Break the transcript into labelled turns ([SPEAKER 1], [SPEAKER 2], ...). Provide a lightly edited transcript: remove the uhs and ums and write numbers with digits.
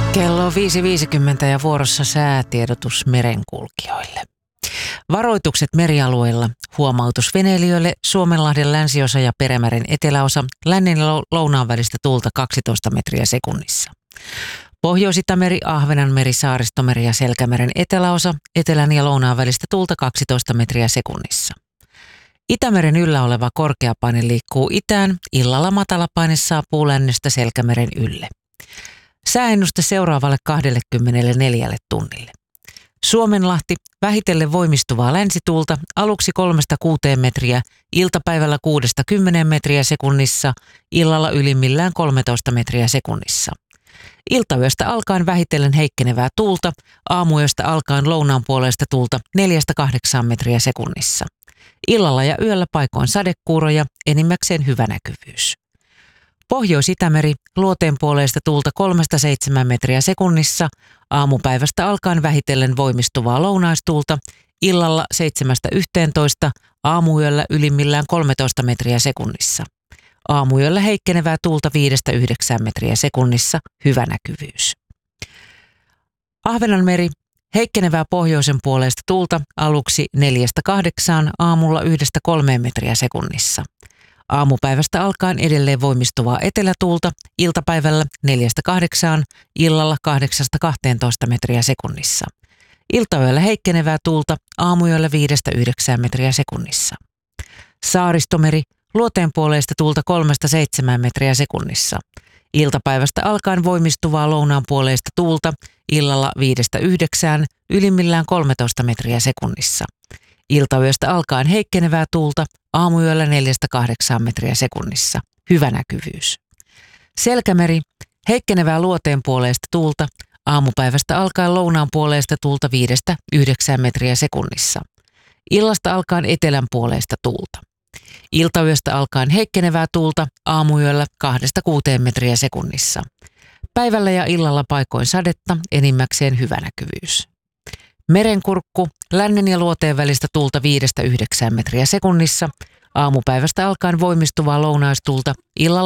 [SPEAKER 1] Kello on 5.50 ja vuorossa säätiedotus merenkulkijoille. Varoitukset merialueilla, huomautus veneilijöille, Suomenlahden länsiosa ja Perämeren eteläosa, lännen ja lounaan välistä tuulta 12 metriä sekunnissa. Pohjois-Itämeri, Ahvenanmeri, Saaristomeri ja Selkämeren eteläosa, etelän ja lounaan välistä tuulta 12 metriä sekunnissa. Itämeren yllä oleva korkeapaine liikkuu itään, illalla matalapaine saapuu lännestä Selkämeren ylle. Sääennuste seuraavalle 24 tunnille. Suomenlahti, vähitellen voimistuvaa länsituulta, aluksi 3-6 metriä, iltapäivällä 6-10 metriä sekunnissa, illalla ylimmillään 13 metriä sekunnissa. Iltayöstä alkaen vähitellen heikkenevää tuulta, aamuyöstä alkaen lounaanpuoleista tuulta 4-8 metriä sekunnissa. Illalla ja yöllä paikoin sadekuuroja, enimmäkseen hyvä näkyvyys. Pohjois-Itämeri, luoteenpuoleista tuulta 3-7 metriä sekunnissa, aamupäivästä alkaen vähitellen voimistuvaa lounaistuulta, illalla 7-11, aamuyöllä ylimmillään 13 metriä sekunnissa. Aamuyöllä heikkenevää tuulta 5-9 metriä sekunnissa, hyvä näkyvyys. Ahvenanmeri, heikkenevää pohjoisen puoleista tuulta aluksi 4-8, aamulla 1-3 metriä sekunnissa. Aamupäivästä alkaen edelleen voimistuvaa etelätuulta, iltapäivällä 4-8, illalla 8-12 metriä sekunnissa. Iltayöllä heikkenevää tuulta, aamuyöllä 5-9 metriä sekunnissa. Saaristomeri, luoteenpuoleista tuulta 3-7 metriä sekunnissa. Iltapäivästä alkaen voimistuvaa lounaanpuoleista tuulta, illalla 5-9, ylimmillään 13 metriä sekunnissa. Iltayöstä alkaen heikkenevää tuulta, aamuyöllä 4-8 metriä sekunnissa. Hyvä näkyvyys. Selkämeri, heikkenevää luoteenpuoleista tuulta, aamupäivästä alkaen lounaanpuoleista tuulta 5-9 metriä sekunnissa. Illasta alkaen etelänpuoleista tuulta. Iltayöstä alkaen heikkenevää tuulta, aamuyöllä 2-6 metriä sekunnissa. Päivällä ja illalla paikoin sadetta, enimmäkseen hyvä näkyvyys. Merenkurkku, lännen ja luoteen välistä tuulta 5-9 metriä sekunnissa, aamupäivästä alkaen voimistuvaa lounaistuulta, illalla